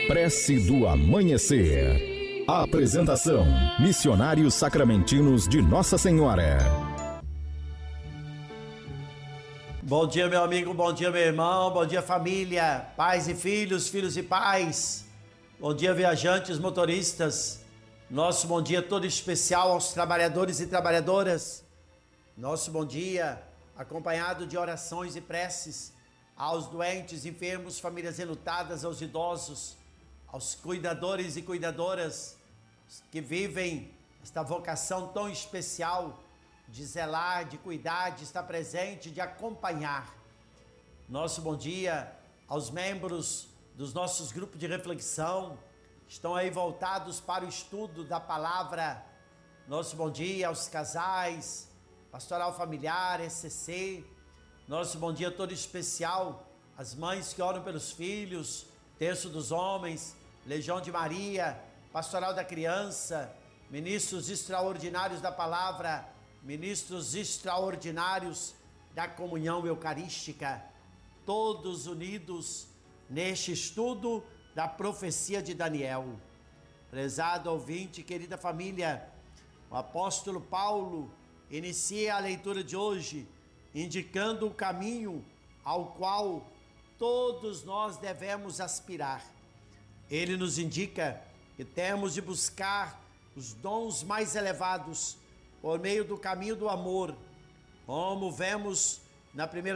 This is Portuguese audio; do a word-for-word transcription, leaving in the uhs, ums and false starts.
Prece do Amanhecer. Apresentação: Missionários Sacramentinos de Nossa Senhora. Bom dia, meu amigo, bom dia, meu irmão, bom dia, família, pais e filhos, filhos e pais. Bom dia, viajantes, motoristas. Nosso bom dia todo especial aos trabalhadores e trabalhadoras. Nosso bom dia acompanhado de orações e preces aos doentes, enfermos, famílias enlutadas, aos idosos, aos cuidadores e cuidadoras que vivem esta vocação tão especial de zelar, de cuidar, de estar presente, de acompanhar. Nosso bom dia aos membros dos nossos grupos de reflexão, que estão aí voltados para o estudo da palavra. Nosso bom dia aos casais, pastoral familiar, E C C. Nosso bom dia todo especial às mães que oram pelos filhos, Terço dos Homens, Legião de Maria, Pastoral da Criança, ministros extraordinários da palavra, ministros extraordinários da comunhão eucarística, todos unidos neste estudo da profecia de Daniel. Prezado ouvinte, querida família, o apóstolo Paulo inicia a leitura de hoje indicando o caminho ao qual todos nós devemos aspirar. Ele nos indica que temos de buscar os dons mais elevados por meio do caminho do amor, como vemos na primeira